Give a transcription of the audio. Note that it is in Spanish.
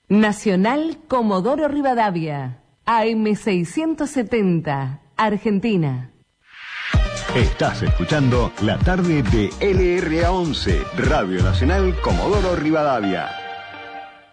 Nacional Comodoro Rivadavia, AM670, Argentina. Estás escuchando la tarde de LRA11, Radio Nacional Comodoro Rivadavia.